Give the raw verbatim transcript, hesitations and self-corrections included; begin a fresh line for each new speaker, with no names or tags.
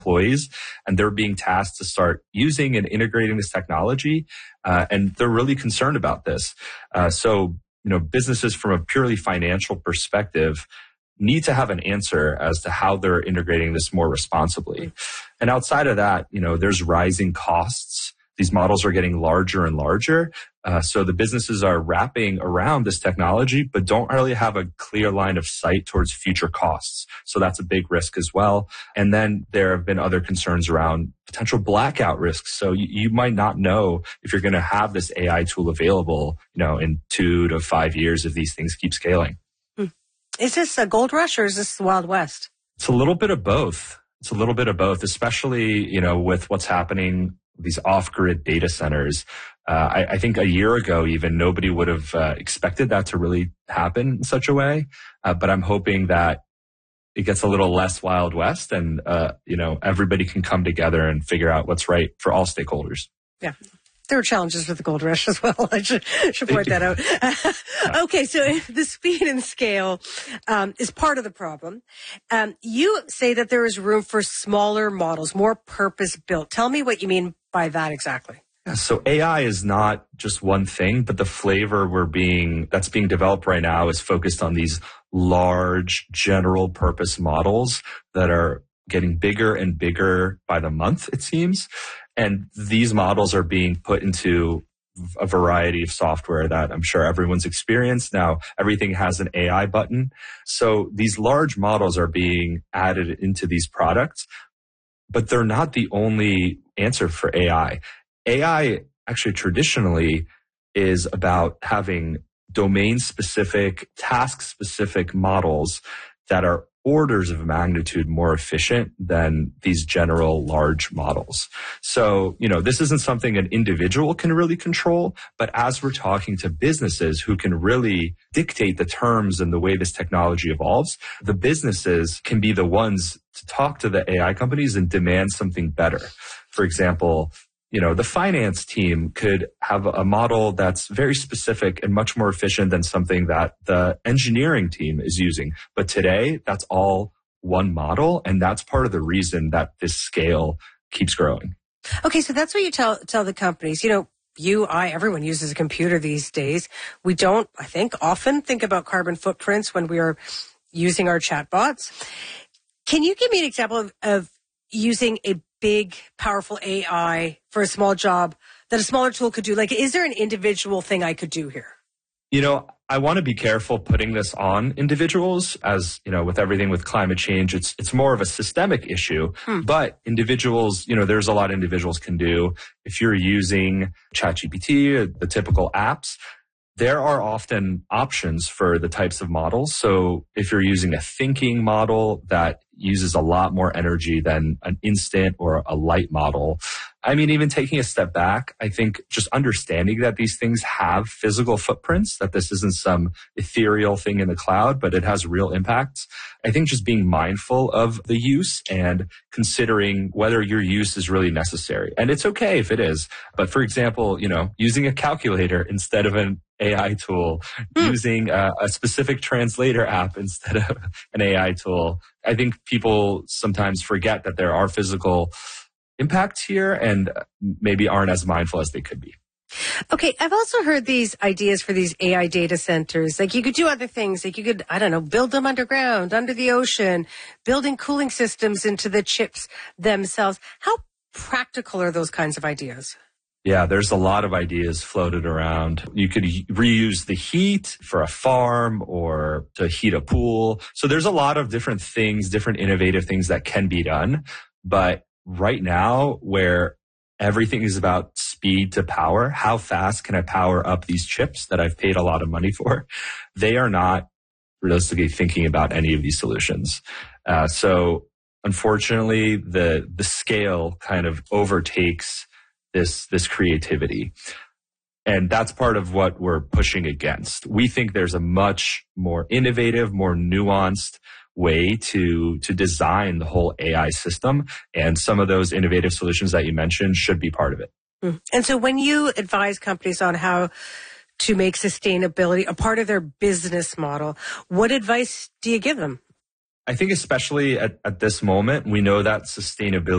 employees, and they're being tasked to start using and integrating this technology. Uh, and they're really concerned about this. Uh, so, you know, businesses from a purely financial perspective need to have an answer as to how they're integrating this more responsibly. And outside of that, you know, there's rising costs. These models are getting larger and larger. Uh, so the businesses are wrapping around this technology, but don't really have a clear line of sight towards future costs. So that's a big risk as well. And then there have been other concerns around potential blackout risks. So you, you might not know if you're going to have this A I tool available, you know, in two to five years if these things keep scaling.
Is this a gold rush or is this the Wild West?
It's a little bit of both. It's a little bit of both, especially, you know, with what's happening, these off-grid data centers. Uh, I, I think a year ago, even nobody would have uh, expected that to really happen in such a way. Uh, but I'm hoping that it gets a little less Wild West and, uh, you know, everybody can come together and figure out what's right for all stakeholders.
Yeah. There are challenges with the gold rush as well. I should, should point that out. Okay, so the speed and scale um, is part of the problem. Um, you say that there is room for smaller models, more purpose-built. Tell me what you mean by that exactly.
Yeah, so A I is not just one thing, but the flavor we're being that's being developed right now is focused on these large general purpose models that are getting bigger and bigger by the month, it seems. And these models are being put into a variety of software that I'm sure everyone's experienced. Now, everything has an A I button. So these large models are being added into these products, but they're not the only answer for A I. A I actually traditionally is about having domain-specific, task-specific models that are orders of magnitude more efficient than these general large models. So, you know, this isn't something an individual can really control, but as we're talking to businesses who can really dictate the terms and the way this technology evolves, the businesses can be the ones to talk to the A I companies and demand something better. For example, you know, the finance team could have a model that's very specific and much more efficient than something that the engineering team is using. But today, that's all one model, and that's part of the reason that this scale keeps growing.
Okay, so that's what you tell tell the companies. You know, you, I, everyone uses a computer these days. We don't, I think, often think about carbon footprints when we are using our chatbots. Can you give me an example of, of using a big, powerful A I for a small job that a smaller tool could do? Like, is there an individual thing I could do here?
You know, I want to be careful putting this on individuals as, you know, with everything with climate change, it's it's more of a systemic issue. Hmm. But individuals, you know, there's a lot individuals can do. If you're using ChatGPT, the typical apps, there are often options for the types of models. So if you're using a thinking model that uses a lot more energy than an instant or a light model, I mean, even taking a step back, I think just understanding that these things have physical footprints, that this isn't some ethereal thing in the cloud, but it has real impacts. I think just being mindful of the use and considering whether your use is really necessary. And it's okay if it is. But for example, you know, using a calculator instead of an A I tool, mm. using a, a specific translator app instead of an A I tool. I think people sometimes forget that there are physical impacts here and maybe aren't as mindful as they could be.
Okay, I've also heard these ideas for these A I data centers. Like you could do other things. Like you could, I don't know, build them underground, under the ocean, building cooling systems into the chips themselves. How practical are those kinds of ideas?
Yeah, there's a lot of ideas floated around. You could reuse the heat for a farm or to heat a pool. So there's a lot of different things, different innovative things that can be done. But right now, where everything is about speed to power, how fast can I power up these chips that I've paid a lot of money for? They are not realistically thinking about any of these solutions. Uh, so unfortunately, the the scale kind of overtakes this this creativity. And that's part of what we're pushing against. We think there's a much more innovative, more nuanced way to to design the whole A I system. And some of those innovative solutions that you mentioned should be part of it.
Mm. And so when you advise companies on how to make sustainability a part of their business model, what advice do you give them?
I think especially at, at this moment, we know that sustainability